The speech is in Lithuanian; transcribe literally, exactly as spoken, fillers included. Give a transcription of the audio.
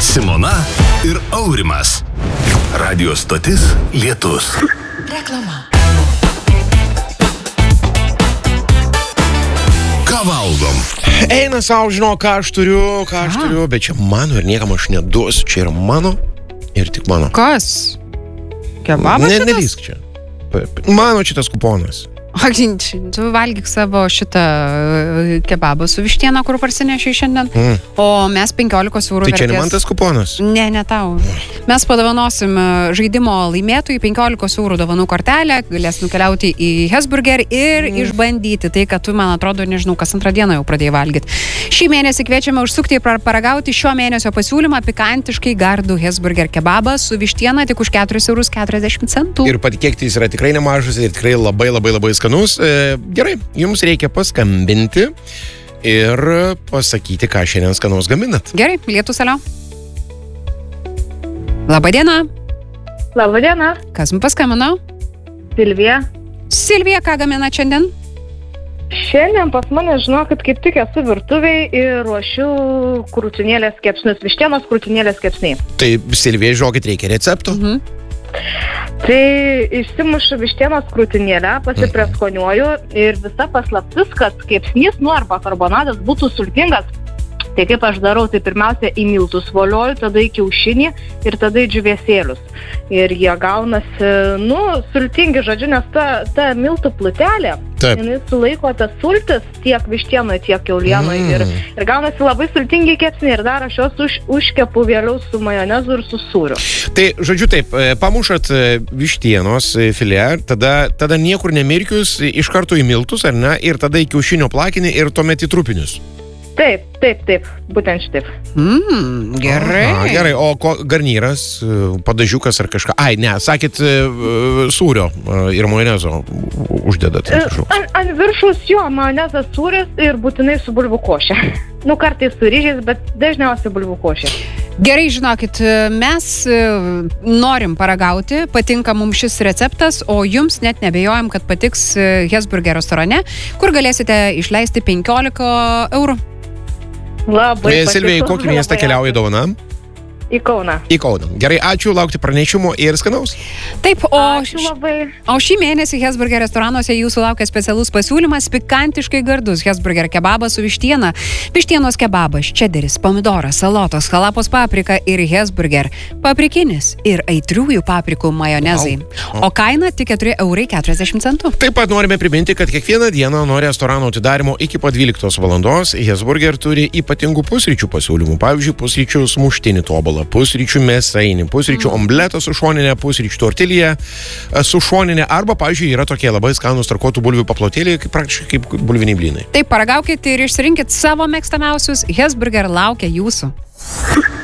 Simona ir Aurimas. Radio stotis Lietus. Reklama. Ką valgom? Eina savo, žinau, ką aš turiu, ką aš turiu, bet čia mano ir niekam aš neduosiu. Čia yra mano ir tik mano. Kas? Kebabas Ne, šitas? nelysk čia. Mano šitas kuponas. Ak, tu valgyk savo šitą kebabą su vištiena, kur parsinešiai šiandien. Mm. O mes penkiolikos eurų Tai čia ne man tas kuponas? Ne, ne tau. Mes padovanosim žaidimo laimėtojui penkiolikos eurų dovanų kortelę, galės nukeliauti į Hesburger ir mm. išbandyti tai, kad tu, man atrodo, nežinau, kas antrą dieną jau pradėjai valgyti. Šį mėnesį kviečiame užsukti ir paragauti šio mėnesio pasiūlymą pikantiškai gardų Hesburger kebabą su vištiena tik už keturis eurus keturiasdešimt centų. Ir patikėkite, jis yra tikrai nemažas ir tikrai labai labai labai skanus. E, gerai, jums reikia paskambinti ir pasakyti, ką šiandien skanaus gaminat. Gerai, Lietus, alio. Labadiena. Labadiena, Kas mums paskambino? Silvija. Silvija, ką gamina šiandien? Šiandien pas mane, žinokit, kaip tik esu virtuviai ir ruošiu krūtinėlės kepsnius, vištienos krūtinėlės kepsniai. Tai Silvija, žinokit, reikia recepto. Mhm. Tai išsimušu vištienos krūtinėlę, pasipreskoniuoju ir visa paslaptis, kad kepsnys, nu arba karbonadas būtų sultingas. Tai kaip aš darau, tai pirmiausia į miltus volioju, tada į kiaušinį ir tada į džiūvėsėlius. Ir jie gaunasi, nu, sultingi, žodžiu, nes ta, ta miltų plutelė, Taip. jinai sulaiko tas sultis tiek vištienoje, tiek kiaulienoje. Mm. Ir, ir gaunasi labai sultingi kepsniai ir dar aš juos už, užkepu vėliau su majonezu ir su sūriu. Tai, žodžiu, taip, e, pamušat e, vištienos e, filė, tada, tada niekur nemirkius, iš karto į miltus, ar ne, ir tada į kiaušinio plakinį ir tuomet į trupinius. Taip, taip, taip, būtent šitaip. Mm, gerai. A, gerai, o ko, garnyras, e, padažiukas ar kažką? Ai, ne, sakėt, e, e, sūrio e, ir majonezo uždedat. E, Ant, ant viršus jo majonezas, sūris ir būtinai su bulvių košė. Nu, kartais su ryžiais, bet dažniausiai bulvių košė. Gerai, žinokit, mes e, norim paragauti, patinka mums šis receptas, o jums net nebejojam, kad patiks e, Hesburger restorane, kur galėsite išleisti penkiolika eurų. Labai E, Silvija, į patiko, kokį miestą labai keliauja dovana? Į Kauną. Į Kauną. Gerai, ačiū, laukti pranešimo ir skanaus. Taip, o, Ačiū labai. o šį mėnesį Hesburger restoranuose jūsų laukia specialus pasiūlymas pikantiškai gardus Hesburger kebabas su vištiena. Vištienos kebabas, čederis, pomidoras, salotos, halapos paprika ir Hesburger. Paprikinis ir aitriųjų paprikų majonezai. Au. O kaina tik keturi eurai keturiasdešimt centų. Taip pat norime priminti, kad kiekvieną dieną nuo restorano atidarimo iki pat dvyliktos valandos Hesburger turi ypatingų pusryčių pasiūlymų. Pavyzdžiui, pusryčių sumuštinį tobulą, pusryčių mėsainį, pusryčių mm. omletą su šoninė, pusryčių tortilija su šoninė, arba, pavyzdžiui, yra tokie labai skanūs tarkuotų bulvių paplotėliai, kaip praktiškai kaip bulviniai blynai. Taip, paragaukit ir išsirinkit savo mėgstamiausius. Hesburger laukia jūsų.